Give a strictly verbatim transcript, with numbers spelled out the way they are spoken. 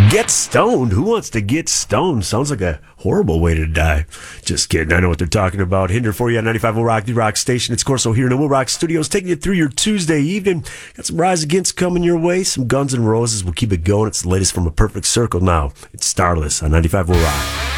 Get stoned? Who wants to get stoned? Sounds like a horrible way to die. Just kidding. I know what they're talking about. Hinder for you on ninety-five point oh Rock, the Rock Station. It's Corso here in the Will Rock Studios, taking you through your Tuesday evening. Got some Rise Against coming your way, some Guns N' Roses. We'll keep it going. It's the latest from A Perfect Circle now. It's Starless on ninety-five point oh Rock.